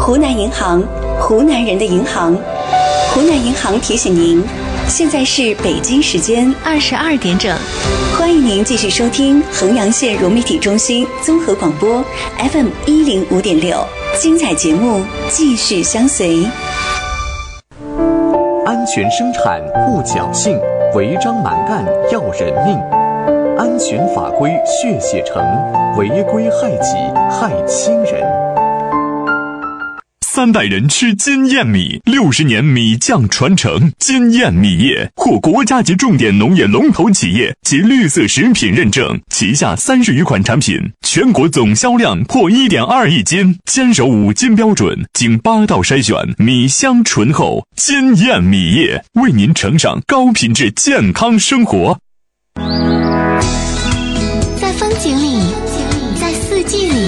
湖南银行，湖南人的银行。湖南银行提醒您，现在是北京时间 22点整。 欢迎您继续收听衡阳县融媒体中心综合广播 FM 105.6，精彩节目继续相随。 安全生产护侥幸，违章蛮干要人命。安全法规血写成，违规害己害亲人。 3代人吃金燕米，60年米酱传承。金燕米业获国家级重点农业龙头企业及绿色食品认证，旗下30余款产品，全国总销量破1.2亿斤，坚守5金标准，经8道筛选，米香醇厚。金燕米业为您呈上高品质健康生活。